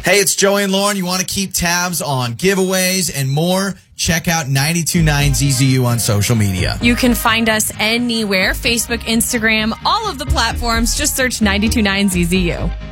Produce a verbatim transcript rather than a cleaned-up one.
Hey, it's Joey and Lauren. You want to keep tabs on giveaways and more? Check out ninety-two point nine Z Z U on social media. You can find us anywhere, Facebook, Instagram, all of the platforms. Just search ninety-two point nine Z Z U.